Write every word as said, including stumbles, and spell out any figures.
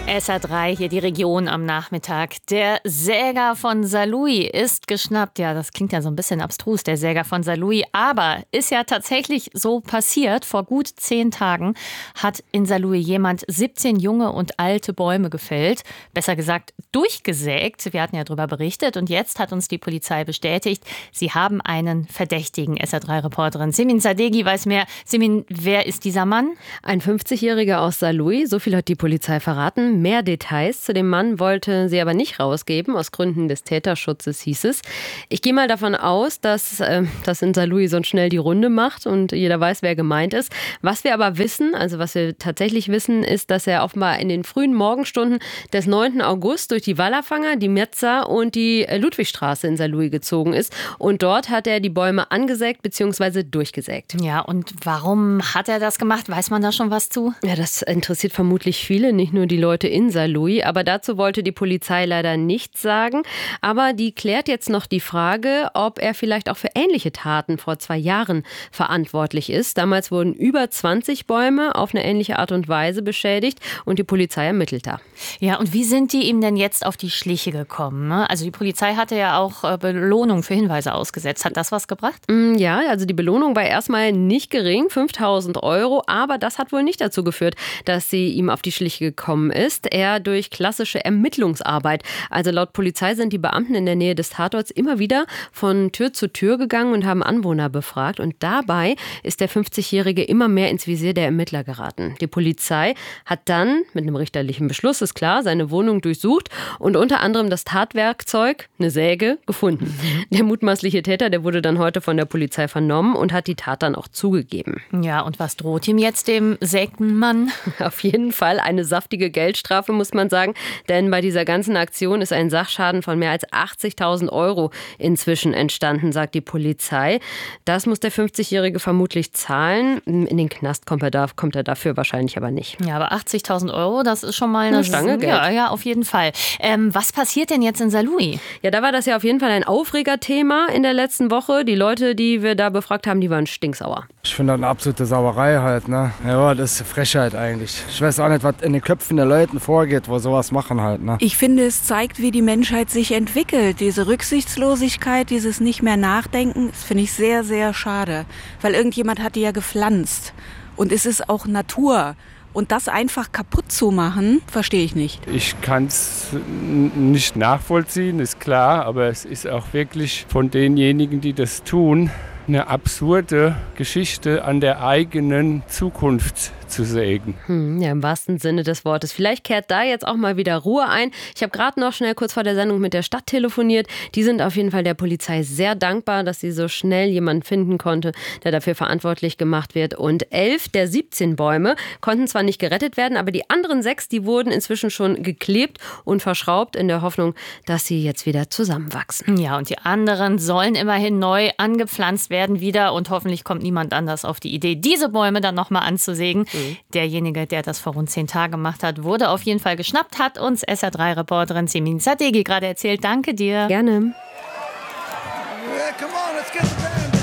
S R drei, hier die Region am Nachmittag. Der Säger von Saarlouis ist geschnappt. Ja, das klingt ja so ein bisschen abstrus, der Säger von Saarlouis. Aber ist ja tatsächlich so passiert. Vor gut zehn Tagen hat in Saarlouis jemand siebzehn junge und alte Bäume gefällt. Besser gesagt, durchgesägt. Wir hatten ja darüber berichtet. Und jetzt hat uns die Polizei bestätigt, sie haben einen verdächtigen. S R drei Reporterin Simin Sadeghi weiß mehr. Simin, wer ist dieser Mann? Ein fünfzigjähriger aus Saarlouis. So viel hat die Polizei verraten. Mehr Details zu dem Mann wollte sie aber nicht rausgeben, aus Gründen des Täterschutzes hieß es. Ich gehe mal davon aus, dass äh, das in Saarlouis so schnell die Runde macht und jeder weiß, wer gemeint ist. Was wir aber wissen, also was wir tatsächlich wissen, ist, dass er offenbar in den frühen Morgenstunden des neunten August durch die Wallerfanger, die Metzer und die Ludwigstraße in Saarlouis gezogen ist. Und dort hat er die Bäume angesägt bzw. durchgesägt. Ja, und warum hat er das gemacht? Weiß man da schon was zu? Ja, das interessiert vermutlich viele, nicht nur die Leute in Saarlouis, aber dazu wollte die Polizei leider nichts sagen. Aber die klärt jetzt noch die Frage, ob er vielleicht auch für ähnliche Taten vor zwei Jahren verantwortlich ist. Damals wurden über zwanzig Bäume auf eine ähnliche Art und Weise beschädigt und die Polizei ermittelt da. Ja, und wie sind die ihm denn jetzt auf die Schliche gekommen? Also die Polizei hatte ja auch Belohnung für Hinweise ausgesetzt. Hat das was gebracht? Ja, also die Belohnung war erstmal nicht gering, fünftausend Euro, aber das hat wohl nicht dazu geführt, dass sie ihm auf die Schliche gekommen ist. Er durch klassische Ermittlungsarbeit. Also laut Polizei sind die Beamten in der Nähe des Tatorts immer wieder von Tür zu Tür gegangen und haben Anwohner befragt. Und dabei ist der fünfzigjährige immer mehr ins Visier der Ermittler geraten. Die Polizei hat dann mit einem richterlichen Beschluss, ist klar, seine Wohnung durchsucht und unter anderem das Tatwerkzeug, eine Säge, gefunden. Der mutmaßliche Täter, der wurde dann heute von der Polizei vernommen und hat die Tat dann auch zugegeben. Ja, und was droht ihm jetzt, dem Sägenmann? Auf jeden Fall eine saftige Geldstrafe. Strafe, muss man sagen, denn bei dieser ganzen Aktion ist ein Sachschaden von mehr als achtzigtausend Euro inzwischen entstanden, sagt die Polizei. Das muss der fünfzigjährige vermutlich zahlen. In den Knast kommt er, da, kommt er dafür wahrscheinlich aber nicht. Ja, aber achtzigtausend Euro, das ist schon mal eine, eine Stange Geld. Ja, ja, auf jeden Fall. Ähm, was passiert denn jetzt in Saarlouis? Ja, da war das ja auf jeden Fall ein Aufregerthema in der letzten Woche. Die Leute, die wir da befragt haben, die waren stinksauer. Ich finde das eine absolute Sauerei halt, ne? Ja, das ist Frechheit eigentlich. Ich weiß auch nicht, was in den Köpfen der Leute vorgeht, wo sowas machen halt, ne? Ich finde, es zeigt, wie die Menschheit sich entwickelt. Diese Rücksichtslosigkeit, dieses nicht mehr Nachdenken, das finde ich sehr, sehr schade. Weil irgendjemand hat die ja gepflanzt. Und es ist auch Natur. Und das einfach kaputt zu machen, verstehe ich nicht. Ich kann es nicht nachvollziehen, ist klar. Aber es ist auch wirklich von denjenigen, die das tun, eine absurde Geschichte an der eigenen Zukunft zu sägen. Hm, ja, im wahrsten Sinne des Wortes. Vielleicht kehrt da jetzt auch mal wieder Ruhe ein. Ich habe gerade noch schnell kurz vor der Sendung mit der Stadt telefoniert. Die sind auf jeden Fall der Polizei sehr dankbar, dass sie so schnell jemanden finden konnte, der dafür verantwortlich gemacht wird. Und elf der siebzehn Bäume konnten zwar nicht gerettet werden, aber die anderen sechs, die wurden inzwischen schon geklebt und verschraubt in der Hoffnung, dass sie jetzt wieder zusammenwachsen. Ja, und die anderen sollen immerhin neu angepflanzt werden wieder und hoffentlich kommt niemand anders auf die Idee, diese Bäume dann nochmal anzusägen. Mhm. Derjenige, der das vor rund zehn Tagen gemacht hat, wurde auf jeden Fall geschnappt, hat uns S R drei Reporterin Simin Sadeghi gerade erzählt. Danke dir. Gerne. Yeah, come on, let's get